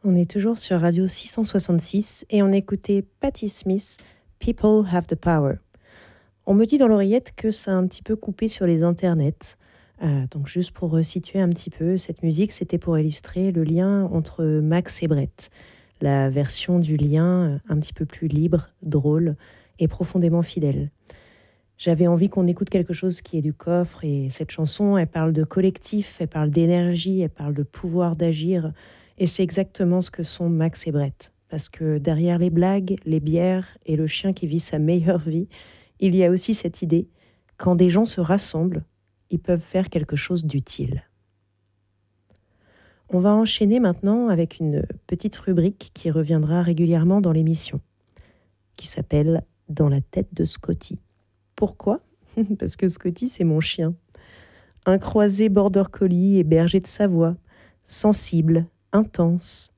On est toujours sur Radio 666 et on écoutait Patti Smith, People Have the Power. On me dit dans l'oreillette que ça a un petit peu coupé sur les internets. Donc juste pour resituer un petit peu, cette musique, c'était pour illustrer le lien entre Max et Brett. La version du lien un petit peu plus libre, drôle et profondément fidèle. J'avais envie qu'on écoute quelque chose qui est du coffre et cette chanson, elle parle de collectif, elle parle d'énergie, elle parle de pouvoir d'agir. Et c'est exactement ce que sont Max et Brett. Parce que derrière les blagues, les bières et le chien qui vit sa meilleure vie, il y a aussi cette idée, quand des gens se rassemblent, ils peuvent faire quelque chose d'utile. On va enchaîner maintenant avec une petite rubrique qui reviendra régulièrement dans l'émission, qui s'appelle « Dans la tête de Scotty ». Pourquoi ? Parce que Scotty, c'est mon chien. Un croisé border collie et berger de Savoie, sensible, intense,